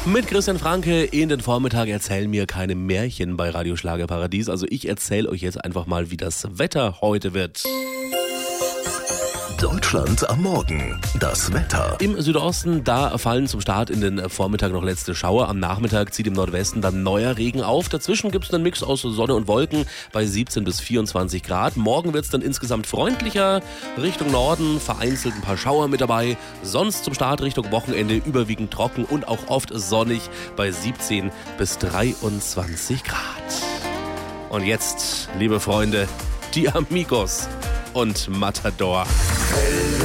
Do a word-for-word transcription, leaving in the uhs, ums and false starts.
Mit Christian Franke in den Vormittag. Erzähl mir keine Märchen bei Radio Schlagerparadies. Also ich erzähle euch jetzt einfach mal, wie das Wetter heute wird. Deutschland am Morgen. Das Wetter. Im Südosten, da fallen zum Start in den Vormittag noch letzte Schauer. Am Nachmittag zieht im Nordwesten dann neuer Regen auf. Dazwischen gibt es einen Mix aus Sonne und Wolken bei siebzehn bis vierundzwanzig Grad. Morgen wird es dann insgesamt freundlicher. Richtung Norden vereinzelt ein paar Schauer mit dabei. Sonst zum Start Richtung Wochenende überwiegend trocken und auch oft sonnig bei siebzehn bis dreiundzwanzig Grad. Und jetzt, liebe Freunde, die Amigos und Matador.